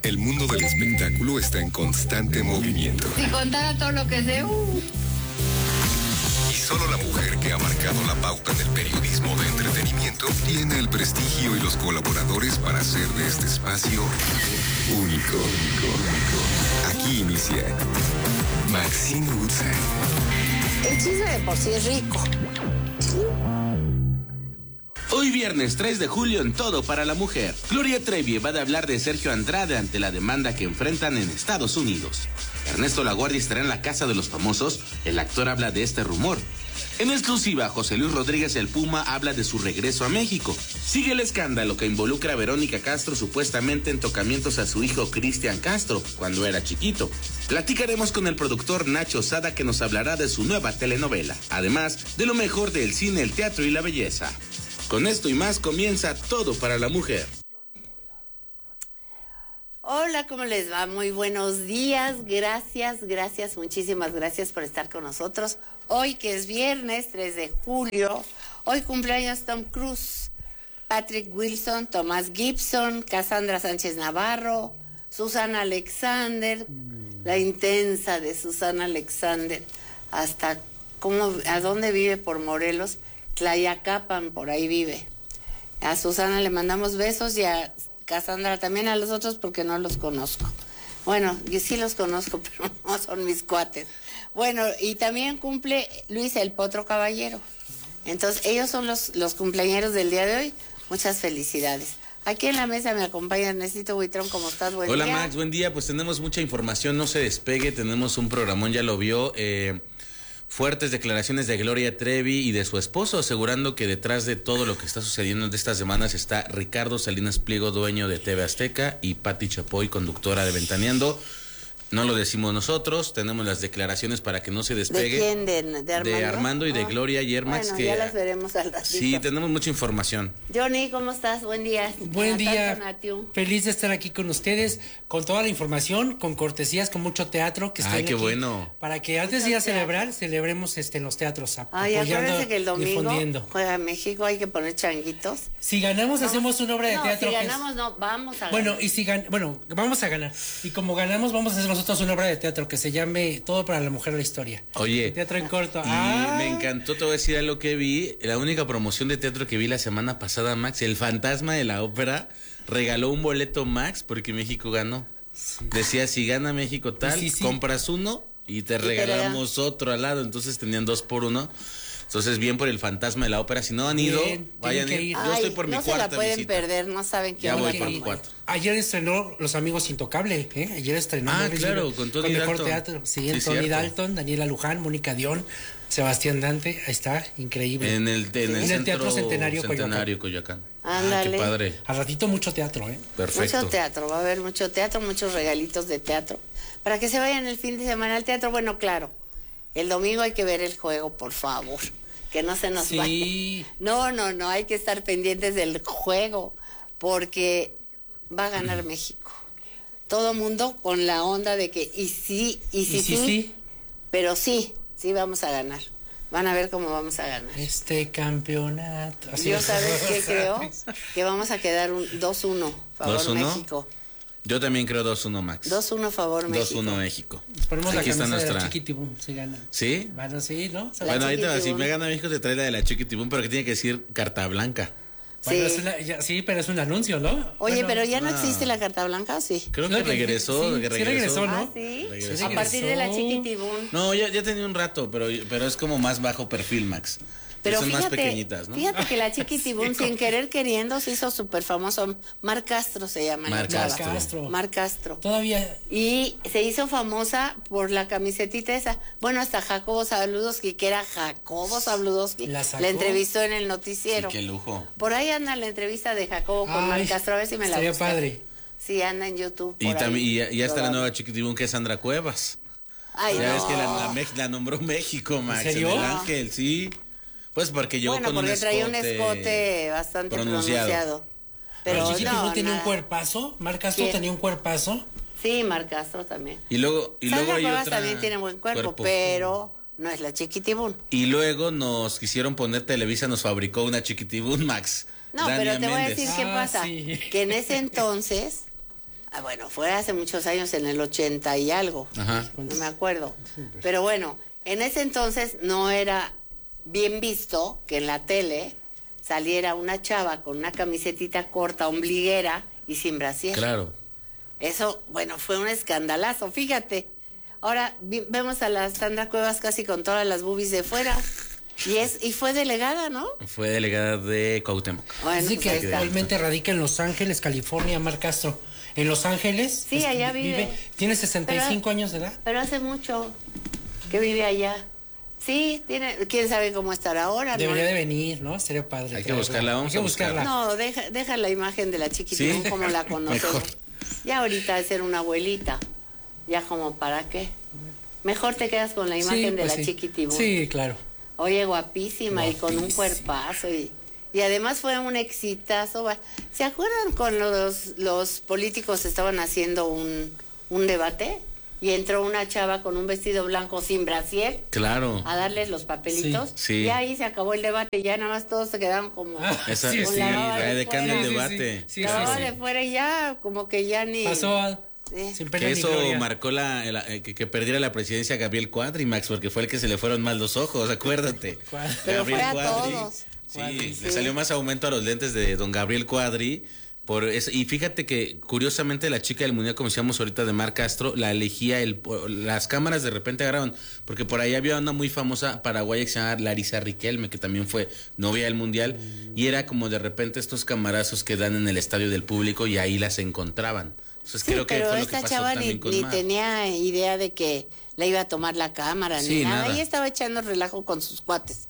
El mundo del espectáculo está en constante movimiento. Si contara todo lo que sé, Y solo la mujer que ha marcado la pauta del periodismo de entretenimiento tiene el prestigio y los colaboradores para hacer de este espacio único. Aquí inicia Maxine Woodside. El chisme de por sí es rico. Hoy viernes 3 de julio en Todo para la Mujer, Gloria Trevi va a hablar de Sergio Andrade ante la demanda que enfrentan en Estados Unidos. Ernesto Laguardia estará en la Casa de los Famosos, el actor habla de este rumor. En exclusiva, José Luis Rodríguez el Puma habla de su regreso a México. Sigue el escándalo que involucra a Verónica Castro supuestamente en tocamientos a su hijo Cristian Castro cuando era chiquito. Platicaremos con el productor Nacho Sada que nos hablará de su nueva telenovela, además de lo mejor del cine, el teatro y la belleza. Con esto y más comienza Todo para la Mujer. Hola, ¿cómo les va? Muy buenos días, gracias, muchísimas gracias por estar con nosotros. Hoy que es viernes 3 de julio, hoy cumpleaños Tom Cruise, Patrick Wilson, Tomás Gibson, Cassandra Sánchez Navarro, Susana Alexander, la intensa de Susana Alexander, hasta a dónde vive por Morelos, Tlayacapan, por ahí vive. A Susana le mandamos besos y a Cassandra también, a los otros porque no los conozco. Bueno, yo sí los conozco, pero no son mis cuates. Bueno, y también cumple Luis el Potro Caballero. Entonces, ellos son los cumpleañeros del día de hoy. Muchas felicidades. Aquí en la mesa me acompaña Ernesto Buitrón. ¿Cómo estás? Buen día. Hola Max, buen día. Pues tenemos mucha información, no se despegue. Tenemos un programón, ya lo vio. Fuertes declaraciones de Gloria Trevi y de su esposo, asegurando que detrás de todo lo que está sucediendo de estas semanas está Ricardo Salinas Pliego, dueño de TV Azteca, y Pati Chapoy, conductora de Ventaneando. No lo decimos nosotros, tenemos las declaraciones para que no se despegue. ¿De quién? ¿De Armando? De Armando y de Gloria y Max. Bueno, que ya las veremos al ratito. Sí, tenemos mucha información. Johnny, ¿cómo estás? Buen día. Buen día. Feliz de estar aquí con ustedes, con toda la información, con cortesías, con mucho teatro. Que Ay, qué aquí, bueno. Para que antes de ir a celebrar, celebremos en los teatros. Ay, acuérdense que el domingo difundiendo. juega México, hay que poner changuitos. Si ganamos, hacemos una obra de teatro. Si ganamos, vamos a ganar. Bueno, vamos a ganar. Y como ganamos, vamos a hacer nosotros una obra de teatro que se llame Todo para la Mujer, la historia. Oye, teatro en corto. Y me encantó, te voy a decir algo que vi. La única promoción de teatro que vi la semana pasada, Max, el Fantasma de la Ópera regaló un boleto Max porque México ganó. Sí. Decía, si gana México tal, sí. Compras uno y te regalamos otro al lado. Entonces tenían 2 por 1. Entonces, bien por el Fantasma de la Ópera. Si no han ido, vayan a ir. Yo estoy por mi cuarta visita. No se la pueden perder, no saben qué. Ya voy por 4. Ayer estrenó Los Amigos Intocable, ¿eh? Ayer estrenó. Claro, con Tony Dalton. Mejor teatro. Sí, Tony Dalton, Daniela Luján, Mónica Dion, Sebastián Dante. Ahí está, increíble. En el Teatro Centenario Coyoacán. Ándale. Qué padre. Al ratito mucho teatro, ¿eh? Perfecto. Mucho teatro, va a haber mucho teatro, muchos regalitos de teatro. Para que se vayan el fin de semana al teatro. Bueno, claro, el domingo hay que ver el juego, por favor. Que no se nos vaya. No, hay que estar pendientes del juego, porque va a ganar México. Todo mundo con la onda de que sí, pero sí vamos a ganar. Van a ver cómo vamos a ganar. Este campeonato. Yo, ¿sabes qué creo? Que vamos a quedar un 2-1 favor 2-1. México. Yo también creo 2-1, Max. 2-1 favor México. 2-1 México. Ponemos aquí la está nuestra. De la Chiquitibum, si gana. ¿Sí? Bueno, sí, ¿no? Bueno, ahorita si me gana México te trae la de la Chiquitibum, pero que tiene que decir carta blanca. Bueno, sí, pero es un anuncio, ¿no? Oye, pero ya no existe la carta blanca, ¿o sí? Creo que regresó. Sí, regresó, ¿no? ¿Sí? Regresó. A partir de la Chiquitibum. No, ya tenía un rato, pero es como más bajo perfil, Max. Pero son fíjate, más pequeñitas, ¿no? Fíjate que la Chiquitibum, sin querer queriendo, se hizo súper famoso. Mar Castro se llama. Mar Castro. Todavía. Y se hizo famosa por la camisetita esa. Bueno, hasta Jacobo Zabludowski, que era Jacobo Zabludowski, la entrevistó en el noticiero. Sí, qué lujo. Por ahí anda la entrevista de Jacobo con Mar Castro, a ver si me la busca. Sería padre. Sí, anda en YouTube. Y ya está la nueva Chiquitibum, que es Sandra Cuevas. Ay, ya ves que la nombró México, Max. ¿En serio? El Ángel, sí. Pues porque llegó con porque traía un escote bastante pronunciado. Pero Chiquitibum tenía un cuerpazo. Mar Castro tenía un cuerpazo. Sí, Mar Castro también. Y luego hay otra. También tiene buen cuerpo, pero no es la Chiquitibum. Y luego nos quisieron poner Televisa, nos fabricó una Chiquitibum, Max. No, Dania pero te voy a Méndez. decir qué pasa. Sí. Que en ese entonces Bueno, fue hace muchos años, en el 80 y algo. Ajá. No me acuerdo. Pero bueno, en ese entonces no era bien visto que en la tele saliera una chava con una camisetita corta, ombliguera y sin brasier. Claro. Eso, bueno, fue un escandalazo, fíjate. Ahora vemos a la Sandra Cuevas casi con todas las boobies de fuera. Y fue delegada, ¿no? Fue delegada de Cuauhtémoc. Bueno, Dice pues que ahí está. actualmente radica en Los Ángeles, California, Mar Castro. En Los Ángeles. Sí, allá vive. Tiene 65 Pero- años de edad. Pero hace mucho que vive allá. Sí, quién sabe cómo estará ahora. Debería ¿no? de venir, ¿no? Sería padre. Hay que traerla. buscarla, vamos Hay que a buscarla. buscarla. No, deja la imagen de la chiquitibum ¿Sí? como la conocemos. Mejor. Ya ahorita de ser una abuelita. Ya como para qué. Mejor te quedas con la imagen de pues la chiquitibum. Sí, claro. Oye, guapísima y con un cuerpazo y además fue un exitazo. ¿Se acuerdan cuando los políticos estaban haciendo un debate? Y entró una chava con un vestido blanco sin brasier Claro. a darles los papelitos. Sí. Y ahí se acabó el debate, ya nada más todos se quedaron como... Esa, Sí, sí, sí, la baba la de decana del fuera. debate. Sí, la baba de fuera y ya, como que ya ni... Pasó Sí. sin pena Que ni eso gloria. marcó que perdiera la presidencia a Gabriel Cuadri, Max, porque fue el que se le fueron mal los ojos, acuérdate. Pero fue a todos. Sí, Cuadri, le sí. salió más aumento a los lentes de don Gabriel Cuadri. Y fíjate que curiosamente la chica del mundial, como decíamos ahorita, de Mar Castro, la elegía las cámaras de repente agarraban, porque por ahí había una muy famosa paraguaya que se llamaba Larisa Riquelme, que también fue novia del mundial, y era como de repente estos camarazos que dan en el estadio del público y ahí las encontraban. Entonces Sí, creo que pero fue lo que esta pasó chava también ni con Mar. tenía idea de que la iba a tomar la cámara Sí, ni nada. nada. Ella estaba echando relajo con sus cuates.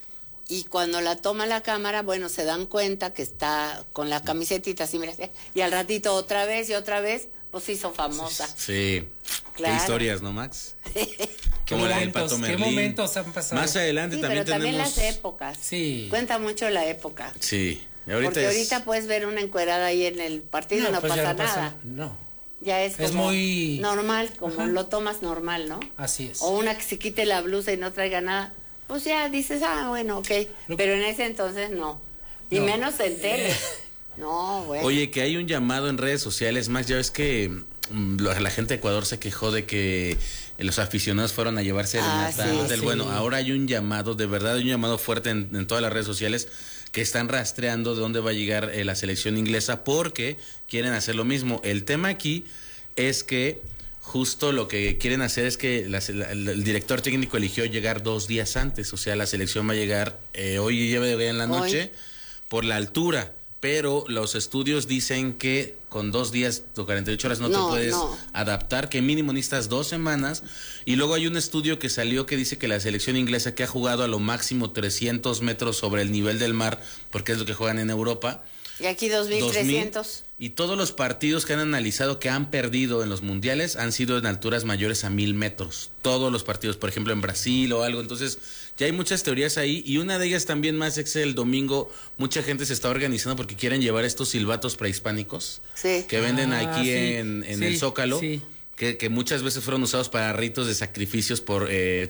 Y cuando la toma la cámara, bueno, se dan cuenta que está con la camisetita así, mira, y al ratito otra vez y otra vez, pues se hizo famosa. Sí. Claro. Qué historias, ¿no, Max? Qué Como la del momentos, Pato qué Merlín. momentos han pasado. Más adelante Sí, también pero también tenemos... las épocas. Sí. Cuenta mucho la época. Sí. Y ahorita Porque es- ahorita puedes ver una encuerada ahí en el partido, no pues ya pasa no pasa nada. No, Ya es como muy- normal, como Ajá. lo tomas normal, ¿no? así es. O una que se quite la blusa y no traiga nada, pues ya dices, bueno, ok. Lo- Pero en ese entonces no. Y No. menos en tele. No, güey. Oye, que hay un llamado en redes sociales, Max, ya ves que la gente de Ecuador se quejó de que los aficionados fueron a llevarse serenata sí. del Sí. bueno. Ahora hay un llamado, de verdad hay un llamado fuerte en todas las redes sociales que están rastreando de dónde va a llegar la selección inglesa porque quieren hacer lo mismo. El tema aquí es que justo lo que quieren hacer es que el director técnico eligió llegar 2 días antes, o sea, la selección va a llegar hoy y lleva en la noche por la altura, pero los estudios dicen que con 2 días o 48 horas no te puedes adaptar, que mínimo necesitas 2 semanas, y luego hay un estudio que salió que dice que la selección inglesa, que ha jugado a lo máximo 300 metros sobre el nivel del mar, porque es lo que juegan en Europa, Y aquí 2.300. 2000, y todos los partidos que han analizado que han perdido en los mundiales han sido en alturas mayores a 1000 metros. Todos los partidos, por ejemplo en Brasil o algo. Entonces ya hay muchas teorías ahí y una de ellas también más es que el domingo mucha gente se está organizando porque quieren llevar estos silbatos prehispánicos Sí. que venden aquí sí, en sí, el Zócalo. sí. Que muchas veces fueron usados para ritos de sacrificios por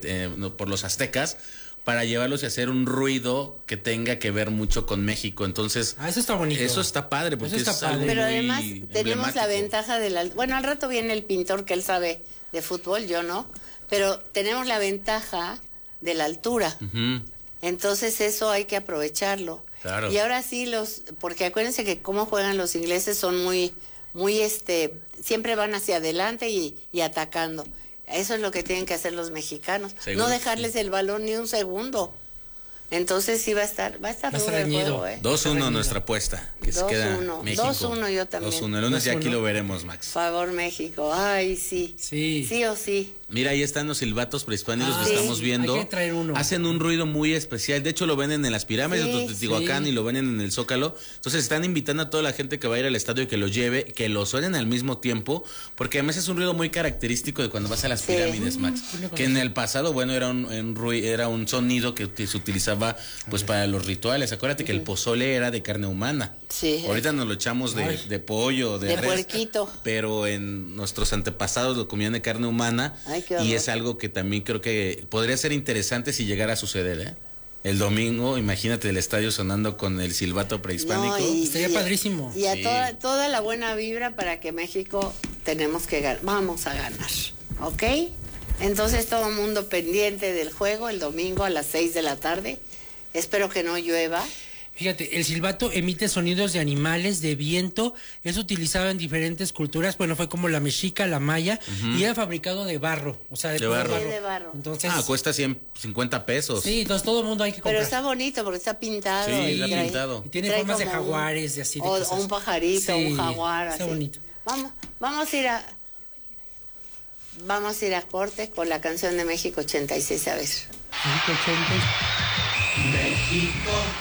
los aztecas, para llevarlos y hacer un ruido que tenga que ver mucho con México. Entonces, Eso está bonito. eso está padre, porque Eso está es algo padre. Pero muy además tenemos la emblemático. ventaja bueno, al rato viene el pintor que él sabe de fútbol, yo no, pero tenemos la ventaja de la altura. Ujú. Entonces eso hay que aprovecharlo. Claro. Y ahora sí porque acuérdense que cómo juegan los ingleses son muy siempre van hacia adelante y atacando. Eso es lo que tienen que hacer los mexicanos. Seguro No que dejarles el balón ni un segundo. Entonces sí va a estar duro el reñido. juego, 2-1 nuestra apuesta, que se queda 2-1. México. 2-1 yo también. 2-1, el lunes ya aquí 2-1. lo veremos, Max. Favor México. Ay, sí. Sí. Sí o sí. Mira, ahí están los silbatos prehispánicos que sí. estamos viendo. Hay que traer uno. Hacen un ruido muy especial. De hecho, lo venden en las pirámides Sí, de Teotihuacán sí. y lo venden en el Zócalo. Entonces, están invitando a toda la gente que va a ir al estadio que lo lleve, que lo suenen al mismo tiempo, porque además es un ruido muy característico de cuando vas a las Sí. pirámides, Max. Que en el pasado, bueno, era un sonido que se utilizaba pues para los rituales. Acuérdate que el pozole era de carne humana. Sí. Ahorita nos lo echamos de pollo, de De res, puerquito. pero en nuestros antepasados lo comían de carne humana. Ay, qué Y horror. es algo que también creo que podría ser interesante si llegara a suceder, ¿eh? El domingo, imagínate el estadio sonando con el silbato prehispánico. No, Estaría padrísimo. Y a Sí. toda la buena vibra para que México vamos a ganar, ¿ok? Entonces todo el mundo pendiente del juego el domingo a las 6 de la tarde. Espero que no llueva. Fíjate, el silbato emite sonidos de animales, de viento, es utilizado en diferentes culturas, bueno, fue como la mexica, la maya, y era fabricado de barro, o sea, de De puro barro. Sí, de barro. Entonces, Cuesta 150 pesos. sí, entonces todo el mundo hay que comprar. Pero está bonito porque está pintado. Sí, y está pintado. Y tiene trae formas de como jaguares, de así de o cosas. un pajarito, Sí, un jaguar, está así. bonito. Vamos a ir a corte con la canción de México 86, a ver. México 80. México